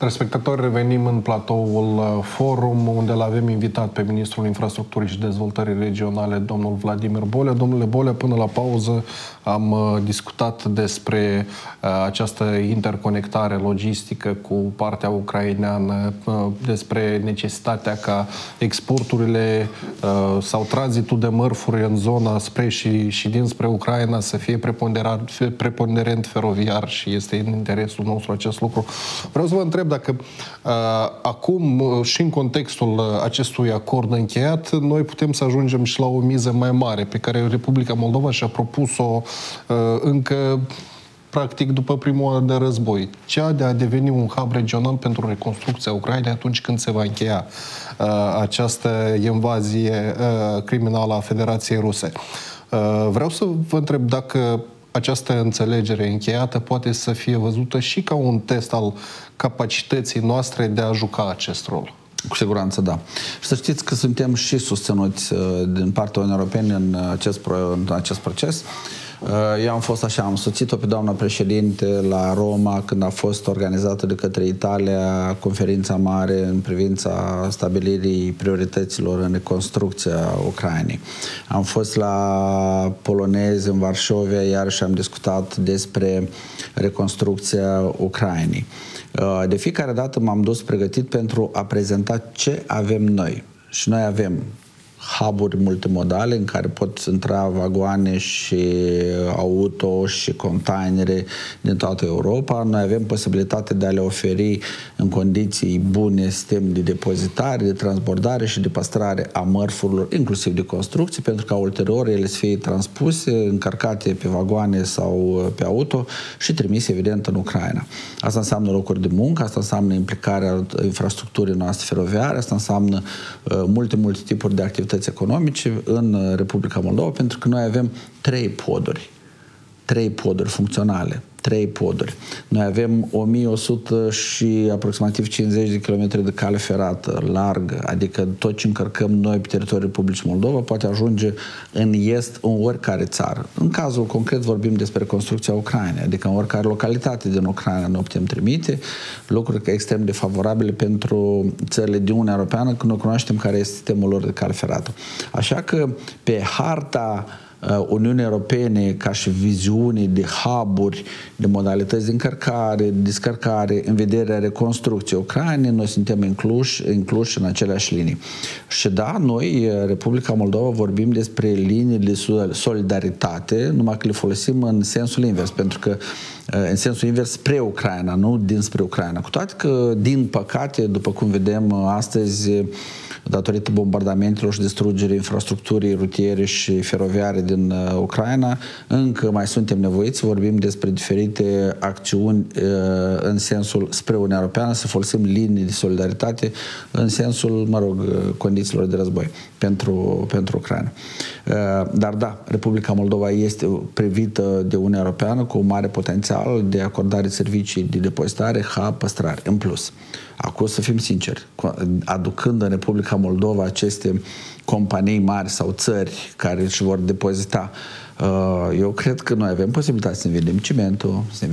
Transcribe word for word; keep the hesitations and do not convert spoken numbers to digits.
Respectatori, revenim în platoul Forum, unde l-avem invitat pe Ministrul Infrastructurii și Dezvoltării Regionale, domnul Vladimir Bolea. Domnule Bolea, până la pauză am discutat despre această interconectare logistică cu partea ucraineană, despre necesitatea ca exporturile sau tranzitul de mărfuri în zona spre și, și dinspre Ucraina să fie preponderent, preponderent feroviar și este în interesul nostru acest lucru. Vreau să vă întreb dacă uh, acum și în contextul acestui acord încheiat, noi putem să ajungem și la o miză mai mare pe care Republica Moldova și-a propus-o uh, încă practic după primul an de război, cea de a deveni un hub regional pentru reconstrucția Ucrainei atunci când se va încheia uh, această invazie uh, criminală a Federației Ruse. Uh, vreau să vă întreb dacă această înțelegere încheiată poate să fie văzută și ca un test al capacității noastre de a juca acest rol. Cu siguranță, da. Și să știți că suntem și susținuți din partea Uniunii Europene în acest, în acest proces. Eu am fost așa, am soțit-o pe doamna președinte la Roma când a fost organizată de către Italia conferința mare în privința stabilirii priorităților în reconstrucția Ucrainei. Am fost la polonezi în Varșovia, iarăși am discutat despre reconstrucția Ucrainei. De fiecare dată m-am dus pregătit pentru a prezenta ce avem noi. Și noi avem hub-uri multimodale în care pot intra vagoane și auto și containere din toată Europa. Noi avem posibilitatea de a le oferi în condiții bune sistem de depozitare, de transbordare și de păstrare a mărfurilor, inclusiv de construcții, pentru ca ulterior ele să fie transpuse, încărcate pe vagoane sau pe auto și trimise, evident, în Ucraina. Asta înseamnă locuri de muncă, asta înseamnă implicarea infrastructurii noastre feroviare, asta înseamnă uh, multe, multe tipuri de activități economice în Republica Moldova, pentru că noi avem trei poduri, trei poduri funcționale, trei poduri. Noi avem o mie o sută și aproximativ cincizeci de kilometri de cale ferată largă, adică tot ce încărcăm noi pe teritoriul Republicii Moldova poate ajunge în est, în oricare țară. În cazul concret vorbim despre construcția Ucrainei, adică în oricare localitate din Ucraina noi putem trimite, lucruri extrem de favorabile pentru țările din Uniunea Europeană, când noi cunoaștem care este sistemul lor de cale ferată. Așa că pe harta Uniunii Europene ca și viziune de hub-uri, de modalități de încărcare, de descărcare, în vederea reconstrucției Ucrainei, noi suntem incluși, incluși în aceleași linii. Și da, noi, Republica Moldova, vorbim despre linii de solidaritate, numai că le folosim în sensul invers, pentru că în sensul invers spre Ucraina, nu dinspre Ucraina. Cu toate că, din păcate, după cum vedem astăzi, datorită bombardamentelor și distrugerii infrastructurii rutiere și feroviare din uh, Ucraina, încă mai suntem nevoiți să vorbim despre diferite acțiuni uh, în sensul spre Uniunea Europeană, să folosim linii de solidaritate în sensul, mă rog, condițiilor de război pentru, pentru Ucraina. Uh, dar da, Republica Moldova este privită de Uniunea Europeană cu un mare potențial de acordare servicii de depozitare, hub, păstrare. În plus, acum să fim sinceri, aducând în Republica Moldova aceste companii mari sau țări care își vor depozita, eu cred că noi avem posibilitatea să ne vedem cimentul, să ne